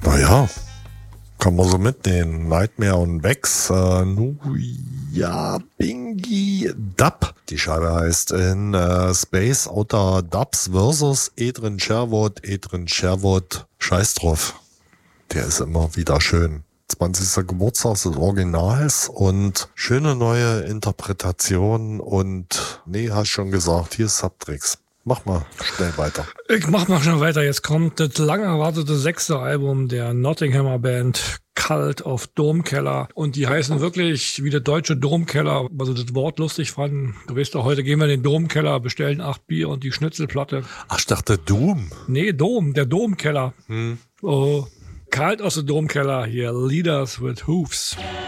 Naja, kann man so mitnehmen. Nightmare und Vex, Nuya Bingi Dub. Die Scheibe heißt in Space Outer Dubs versus Edrin Sherwood. Edrin Sherwood, scheiß drauf. Der ist immer wieder schön. 20. Geburtstag des Originals und schöne neue Interpretation und hast schon gesagt, hier ist Subtrix. Mach mal schnell weiter. Ich mach mal schnell weiter. Jetzt kommt das lang erwartete 6. Album der Nottinghamer Band Cult of Domkeller. Und die heißen wirklich wie der deutsche Domkeller, also das Wort lustig fanden. Du weißt doch, heute gehen wir in den Domkeller, bestellen 8 Bier und die Schnitzelplatte. Ach, ich dachte Doom. Nee, Dom, der Domkeller. Oh, Cult aus dem Domkeller hier, Leaders with Hoofs.